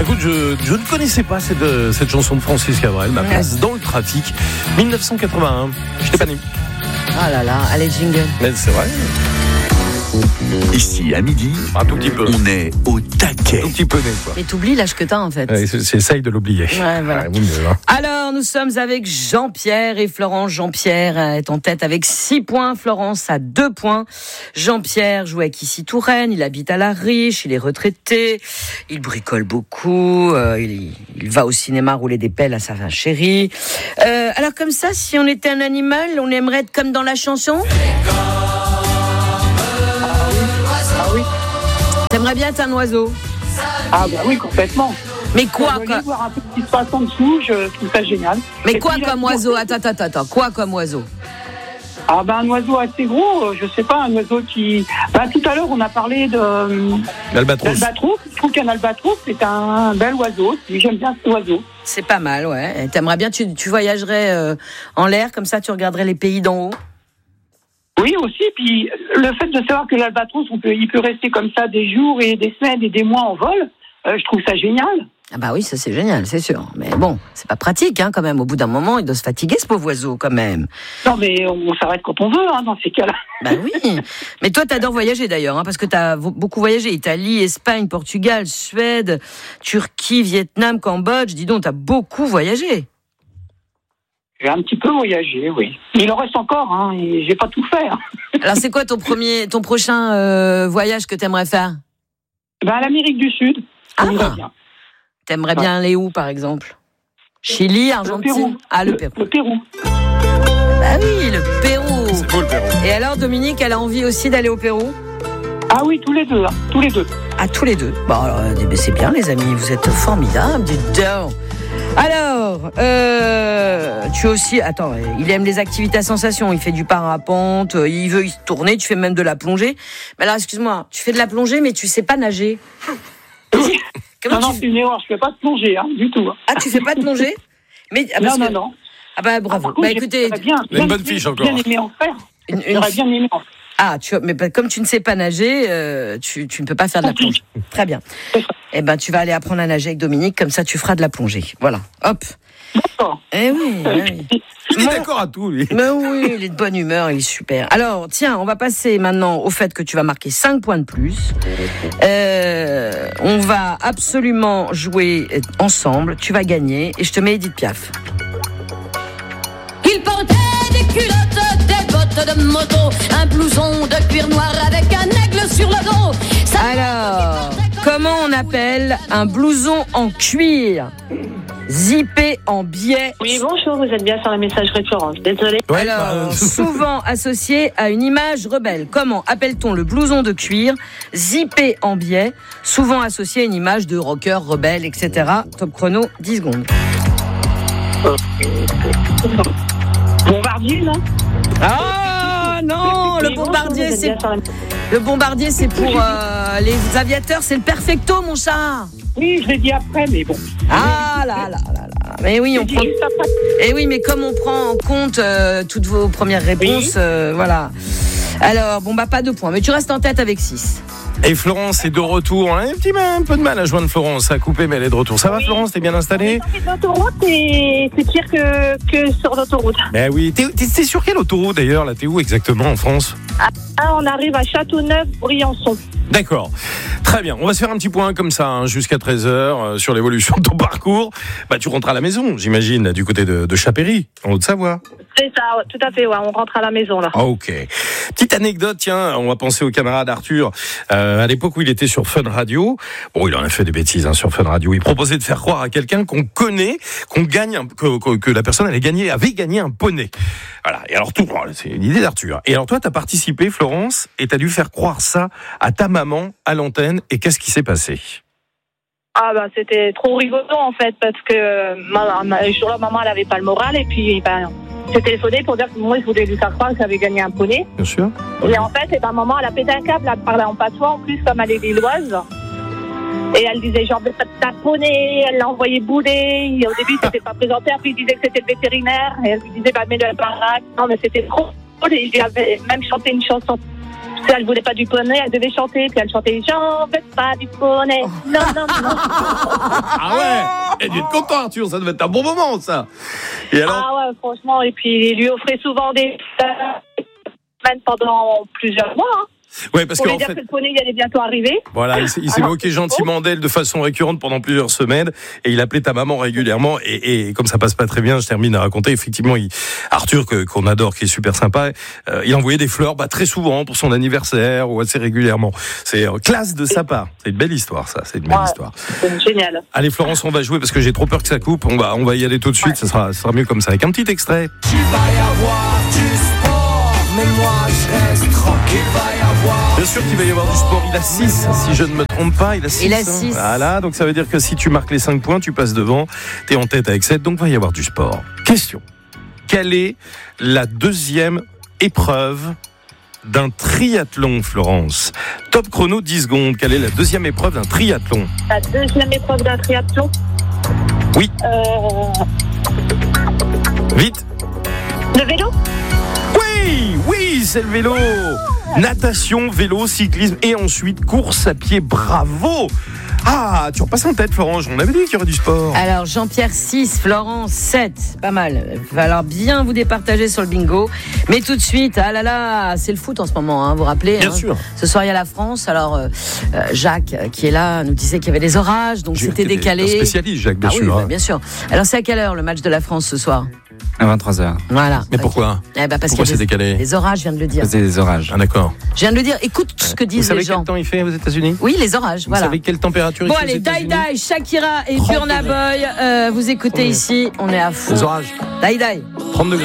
Écoute, je ne connaissais pas cette chanson de Francis Cabrel, Ma place dans le trafic, 1981. Je t'ai pas né. Ah là là, allez jingle. Mais c'est vrai. Ici, à midi, Un tout petit peu. on est au taquet. Un tout petit peu né, quoi. Mais t'oublies l'âge que t'as en fait. Ouais, j'essaye de l'oublier. Ouais, voilà. Oui, mais là. Alors, nous sommes avec Jean-Pierre et Florence. Jean-Pierre est en tête avec 6 points. Florence a 2 points. Jean-Pierre joue avec Issy Touraine. Il habite à La Riche. Il est retraité. Il bricole beaucoup. Il va au cinéma rouler des pelles à sa chérie. Alors, comme ça, si on était un animal, on aimerait être comme dans la chanson? T'aimerais bien être un oiseau? Ah bah oui, complètement. Mais quoi, Je voulais voir un peu ce qui se passe en dessous, je trouve ça génial. Mais Et quoi puis, comme oiseau? Attends. Quoi comme oiseau? Ah bah un oiseau assez gros, je sais pas, un oiseau qui... Bah tout à l'heure, on a parlé L'albatros. d'albatros. Je trouve qu'un albatros, c'est un bel oiseau. J'aime bien cet oiseau. C'est pas mal, ouais. Et t'aimerais bien, tu voyagerais en l'air, comme ça tu regarderais les pays d'en haut? Oui, aussi. Puis le fait de savoir que l'albatros, il peut rester comme ça des jours et des semaines et des mois en vol, je trouve ça génial. Ah bah oui, ça c'est génial, c'est sûr. Mais bon, c'est pas pratique, hein, quand même. Au bout d'un moment, il doit se fatiguer, ce pauvre oiseau, quand même. Non, mais on s'arrête quand on veut, hein, dans ces cas-là. Bah oui. Mais toi, t'adores voyager d'ailleurs, hein, parce que t'as beaucoup voyagé. Italie, Espagne, Portugal, Suède, Turquie, Vietnam, Cambodge. Dis donc, t'as beaucoup voyagé. J'ai un petit peu voyagé, oui. Il en reste encore, hein, et j'ai pas tout fait. Hein. Alors, c'est quoi ton prochain voyage que t'aimerais faire? Ben, l'Amérique du Sud, ça me va bien. T'aimerais bien aller où, par exemple? Chili, Argentine? Le Pérou. Le Pérou. Le Pérou. Bah oui, le Pérou. C'est beau le Pérou. Et alors, Dominique, elle a envie aussi d'aller au Pérou? Ah oui, tous les deux, hein, tous les deux. Ah, tous les deux. Bon, alors, c'est bien, les amis, vous êtes formidables, dites donc. Alors, tu aussi... Attends, il aime les activités à sensation, il fait du parapente, il veut y tourner, tu fais même de la plongée. Mais alors, excuse-moi, tu fais de la plongée, mais tu sais pas nager. Non, c'est une erreur, je fais pas de plongée, hein, du tout. Hein. Ah, tu fais pas de plongée? Mais, Non. Ah bah, bravo. Par contre, Bah, écoutez... Une bonne fiche encore. Bien aimé en faire. J'aurais bien aimé en faire. Ah, mais comme tu ne sais pas nager, tu ne peux pas faire de la plongée. Très bien. Eh ben, tu vas aller apprendre à nager avec Dominique, comme ça tu feras de la plongée. Voilà, hop. D'accord. Eh oui. Il est d'accord à tout, lui. Mais oui, il est de bonne humeur, il est super. Alors, tiens, on va passer maintenant au fait que tu vas marquer 5 points de plus. On va absolument jouer ensemble. Tu vas gagner et je te mets Edith Piaf. Il portait des culottes, des bottes de moto, un blouson de cuir noir avec un aigle sur le dos. Alors, comment on appelle un blouson en cuir zippé en biais? Oui, bonjour, vous êtes bien sur la messagerie de Florence. Désolée. Ouais, Alors, souvent associé à une image rebelle. Comment appelle-t-on le blouson de cuir zippé en biais, souvent associé à une image de rocker, rebelle, etc. Top chrono, 10 secondes. Bombardier, non? Ah non, le Oui, bonjour, bombardier, vous êtes c'est bien sur la- le bombardier, c'est pour les aviateurs, c'est le perfecto, mon chat. Oui, je l'ai dit après, mais bon. Ah là. Mais oui, on J'ai dit prend. juste après. Eh oui, mais comme on prend en compte toutes vos premières réponses, voilà. Alors, bon, bah, pas 2 points, mais tu restes en tête avec 6. Et Florence est de retour. On a un peu de mal à joindre Florence, à couper, mais elle est de retour. Ça va, Florence? T'es bien installée? L'autoroute, c'est pire que sur l'autoroute. Ben oui. T'es sur quelle autoroute d'ailleurs? Là, t'es où exactement en France? Ah, on arrive à Châteauneuf-Briançon. D'accord. Très bien. On va se faire un petit point comme ça, hein, jusqu'à 13h, sur l'évolution de ton parcours. Bah, tu rentres à la maison, j'imagine, du côté de Chapéry, en Haute-Savoie. C'est ça, tout à fait, ouais, on rentre à la maison, là. Ah, ok. Petite anecdote, tiens, on va penser au camarade Arthur. À l'époque où il était sur Fun Radio, bon, il en a fait des bêtises sur Fun Radio. Il proposait de faire croire à quelqu'un qu'on connaît, que la personne avait gagné un poney. Voilà. Et alors c'est une idée d'Arthur. Et alors toi, t'as participé, Florence, et t'as dû faire croire ça à ta maman à l'antenne. Et qu'est-ce qui s'est passé? Ah, bah, c'était trop rigolo, en fait, parce que ce jour-là, maman, elle avait pas le moral, et puis, j'ai téléphoné pour dire que moi, je voulais lui faire croire que j'avais gagné un poney. Bien sûr. Et en fait, maman, elle a pété un câble, elle parlait en patois, en plus, comme elle est lilloise. Et elle disait, genre, de ta poney, elle l'a envoyé bouler. Et au début, il s'était pas présenté, après, il disait que c'était le vétérinaire. Et elle lui disait, mets-le à baraque. Non, mais c'était trop drôle. Et il avait même chanté une chanson Elle voulait pas du poney, elle devait chanter, puis elle chantait « J'en veux pas du poney, non, non, non ». Ah ouais. Elle devait être content, Arthur, ça devait être un bon moment, ça. Et alors? Ah ouais, franchement, et puis il lui offrait souvent des semaines pendant plusieurs mois. Hein. Ouais, parce pour lui qu'en dire fait, que le poney il allait bientôt arriver. voilà, il s'est moqué gentiment d'elle de façon récurrente pendant plusieurs semaines, et il appelait ta maman régulièrement, et comme ça passe pas très bien, je termine à raconter, effectivement, Arthur, qu'on adore, qui est super sympa, il envoyait des fleurs, très souvent, pour son anniversaire, ou assez régulièrement. C'est classe de sa part. C'est une belle histoire, ça, c'est une belle histoire. C'est génial. Allez, Florence, on va jouer, parce que j'ai trop peur que ça coupe, on va y aller tout de suite, ça sera mieux comme ça, avec un petit extrait. Tu vas y avoir du sport, mais moi je reste tranquille, va y avoir. Bien sûr qu'il va y avoir du sport, il a 6, si je ne me trompe pas, il a 6. Il a 6. Voilà, donc ça veut dire que si tu marques les 5 points, tu passes devant, t'es en tête avec 7, donc va y avoir du sport. Question, quelle est la deuxième épreuve d'un triathlon, Florence? Top chrono, 10 secondes, quelle est la deuxième épreuve d'un triathlon? La deuxième épreuve d'un triathlon. Oui. Vite. Le vélo. Oui, c'est le vélo. Natation, vélo, cyclisme et ensuite course à pied. Bravo. Ah, tu repasses en tête, Florence. On avait dit qu'il y aurait du sport. Alors, Jean-Pierre 6, Florence 7. Pas mal. Il va falloir bien vous départager sur le bingo. Mais tout de suite, ah là là, c'est le foot en ce moment, hein, vous vous rappelez? Bien sûr. Ce soir, il y a la France. Alors, Jacques, qui est là, nous disait qu'il y avait des orages, donc c'était décalé. Un spécialiste, Jacques, bien sûr. Oui, bien sûr. Alors, c'est à quelle heure le match de la France ce soir? À 23h. Voilà. Mais pourquoi? Parce Pourquoi c'est décalé? Les orages, je viens de le dire. C'est des orages. Ah, d'accord. Je viens de le dire. Écoute ce que disent les Vous savez gens. quel temps il fait aux États-Unis? Oui, les orages, voilà. Vous savez quelle température il Bon, fait aux allez, États-Unis? Dai, Shakira et 30 Burna Boy. Vous écoutez ici, on est à fond. Les orages. Dai. 30 degrés.